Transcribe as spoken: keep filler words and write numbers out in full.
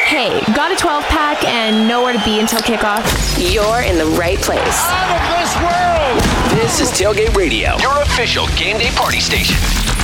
Hey, got a twelve pack and nowhere to be until kickoff? You're in the right place. Out of this world! This is Tailgate Radio, your official game day party station.